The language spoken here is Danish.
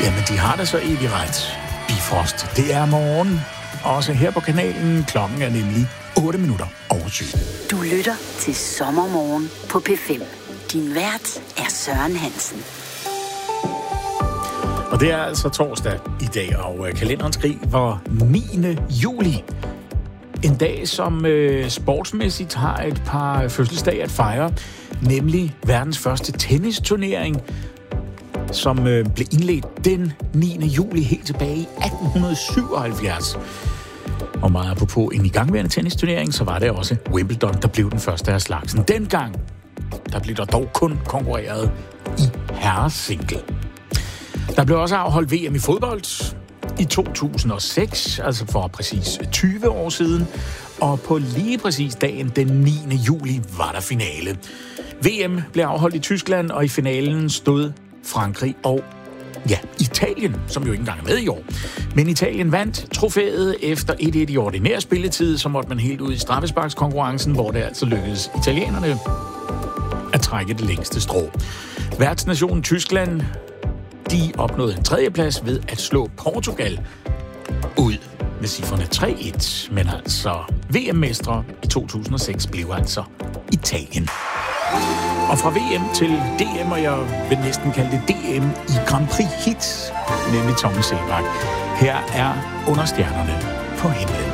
Jamen, de har da så evig ret. Bifrost, det er morgen. Også her på kanalen. Klokken er nemlig 7:08. Du lytter til Sommermorgen på P5. Din vært er Søren Hansen. Og det er altså torsdag i dag, og kalenderen skriver 9. juli. En dag, som sportsmæssigt har et par fødselsdage at fejre, nemlig verdens første tennisturnering, som blev indledt den 9. juli helt tilbage i 1877. Og meget apropos en igangværende tennisturnering, så var det også Wimbledon, der blev den første af slagsen. Dengang, der blev der dog kun konkurreret i herresingle. Der blev også afholdt VM i fodbold i 2006, altså for præcis 20 år siden. Og på lige præcis dagen den 9. juli var der finale. VM blev afholdt i Tyskland, og i finalen stod Frankrig og Italien, som jo ikke engang er med i år. Men Italien vandt trofæet efter 1-1 i ordinær spilletid, så måtte man helt ud i straffesparkskonkurrencen, hvor det altså lykkedes italienerne at trække det længste strå. Værtsnationen Tyskland, de opnåede en tredjeplads ved at slå Portugal ud med cifrene 3-1. Men altså VM-mestre i 2006 blev altså Italien. Og fra VM til DM, og jeg vil næsten kalde det DM i Grand Prix Hit, nemlig Tommy Sebak. Her er Under stjernerne på himlen.